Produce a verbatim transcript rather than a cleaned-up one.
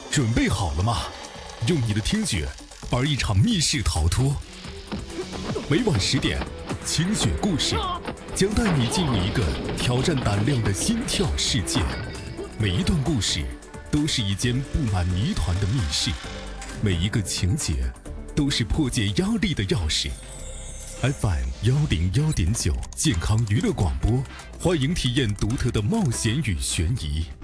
准备好了吗？用你的听觉玩一场密室逃脱。每晚十点，清雪故事将带你进入一个挑战胆量的心跳世界。每一段故事都是一间布满谜团的密室，每一个情节都是破解压力的钥匙。F M 幺零幺点九健康娱乐广播，欢迎体验独特的冒险与悬疑。